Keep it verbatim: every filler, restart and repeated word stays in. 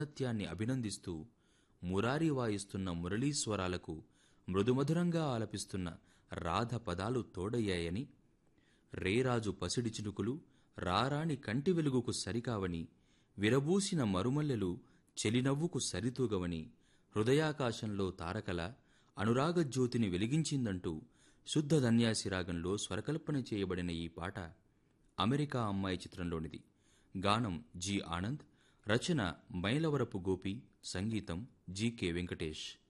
ఔన్నత్యాన్ని అభినందిస్తూ మురారి వాయిస్తున్న మురళీస్వరాలకు మృదుమధురంగా ఆలపిస్తున్న రాధ పదాలు తోడయ్యాయని, రేరాజు పసిడి చినుకులు రారాణి కంటి వెలుగుకు సరికావని, విరబూసిన మరుమల్లెలు చెలినవ్వుకు సరితూగవని, హృదయాకాశంలో తారకల అనురాగజ్యోతిని వెలిగించిందంటూ శుద్ధ ధన్యాసి రాగంలో స్వరకల్పన చేయబడిన ఈ పాట అమెరికా అమ్మాయి చిత్రంలోనిది. గానం జి ఆనంద్, రచన మైలవరపు గోపి, సంగీతం జి కె వెంకటేష్.